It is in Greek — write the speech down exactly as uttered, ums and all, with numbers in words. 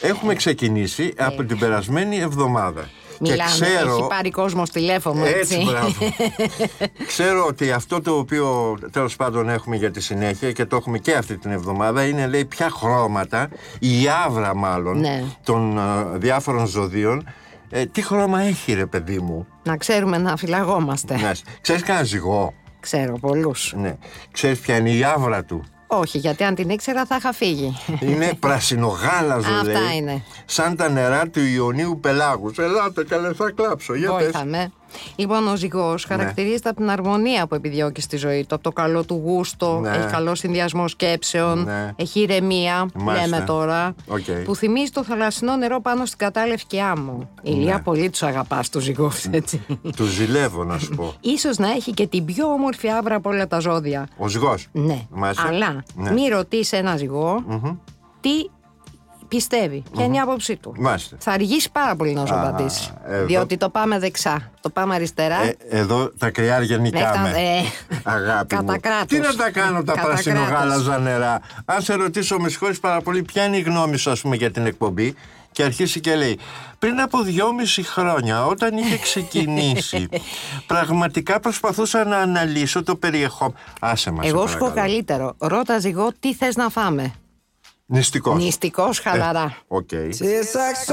Έχουμε ξεκινήσει από την περασμένη εβδομάδα. Μιλάμε, και ξέρω, έχει πάρει κόσμος τηλέφωνο, έτσι. Έτσι, μπράβο. Ξέρω ότι αυτό το οποίο τέλος πάντων έχουμε για τη συνέχεια και το έχουμε και αυτή την εβδομάδα είναι, λέει, ποια χρώματα, η άβρα μάλλον, ναι. των uh, διάφορων ζωδίων, ε, τι χρώμα έχει, ρε παιδί μου. Να ξέρουμε να φυλαγόμαστε. Ναι. Ξέρεις κανένα ζυγό? Ξέρω πολλούς. Ναι. Ξέρεις ποια είναι η άβρα του? Όχι, γιατί αν την ήξερα θα είχα φύγει. Είναι πρασινογάλαζο, λέει. Αυτά είναι. Σαν τα νερά του Ιωνίου πελάγους. Ελάτε καλέ, θα κλάψω. Για πες. Βόηθαμε. Λοιπόν, ο ζυγός ναι. χαρακτηρίζεται από την αρμονία που επιδιώκει στη ζωή του, από το καλό του γούστο, ναι. έχει καλό συνδυασμό σκέψεων, ναι. έχει ηρεμία, μάλιστα. λέμε τώρα, okay. που θυμίζει το θαλασσινό νερό πάνω στην κατάλευκη άμμο. Ηλία, ναι. πολύ τους αγαπάς τους ζυγούς, έτσι. Τους ζηλεύω, να σου πω. Ίσως να έχει και την πιο όμορφη άβρα από όλα τα ζώδια. Ο ζυγός. Ναι, μάλιστα. Αλλά ναι. μη ρωτήσει ένα ζυγό mm-hmm. τι πιστεύει, ποια mm-hmm. είναι η άποψή του. Μάλιστα. Θα αργήσει πάρα πολύ να σου απαντήσει. Διότι το πάμε δεξιά, το πάμε αριστερά. Ε, εδώ τα κρυάρια νικάμε. Ε, Αγάπη μου. Τι να τα κάνω τα πρασινογάλαζα νερά. Αν σε ρωτήσω, με συγχωρείς πάρα πολύ, ποια είναι η γνώμη σου, ας πούμε, για την εκπομπή, και αρχίσει και λέει, πριν από δυόμιση χρόνια, όταν είχε ξεκινήσει, πραγματικά προσπαθούσα να αναλύσω το περιεχόμενο. Άσε μας. Εγώ σου πω καλύτερο. Ρώτα ζυγό τι θες να φάμε. Νηστικός. Νηστικός, χαλαρά. Οκ. Okay.